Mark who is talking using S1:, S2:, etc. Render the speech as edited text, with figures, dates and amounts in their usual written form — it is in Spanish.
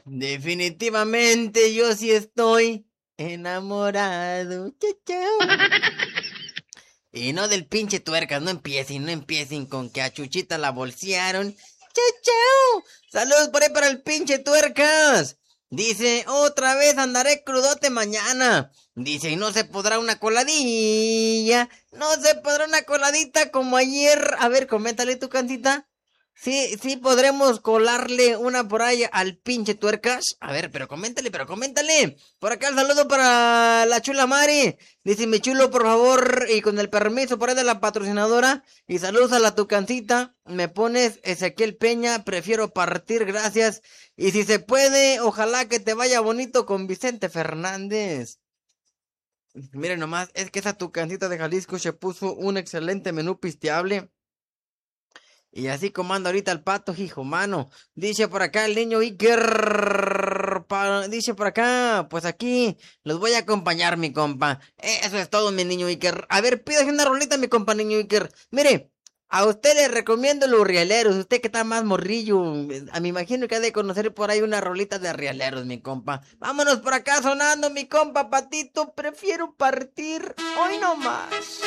S1: Definitivamente yo sí estoy enamorado. Chau, chau. Y no del pinche tuercas, no empiecen con que a Chuchita la bolsearon. Chau, chau. Saludos por ahí para el pinche tuercas. Dice, otra vez andaré crudote mañana. Dice, y no se podrá una coladilla. No se podrá una coladita como ayer. A ver, coméntale tu cancita. Sí, sí podremos colarle una por ahí al pinche tuercas. A ver, pero coméntale, pero coméntale. Por acá el saludo para la chula Mari. Dice mi chulo, por favor, y con el permiso por ahí de la patrocinadora. Y saludos a la tucancita. Me pones Ezequiel Peña, prefiero partir, gracias. Y si se puede, ojalá que te vaya bonito con Vicente Fernández. Miren nomás, es que esa tucancita de Jalisco se puso un excelente menú pisteable. Y así como anda ahorita el pato, hijo mano. Dice por acá el niño Iker. Dice por acá, pues aquí los voy a acompañar, mi compa. Eso es todo, mi niño Iker. A ver, pídase una rolita, mi compa, niño Iker. Mire, a usted le recomiendo los rieleros. Usted que está más morrillo. A me imagino que ha de conocer por ahí una rolita de rieleros, mi compa. Vámonos por acá sonando, mi compa, patito. Prefiero partir hoy no más.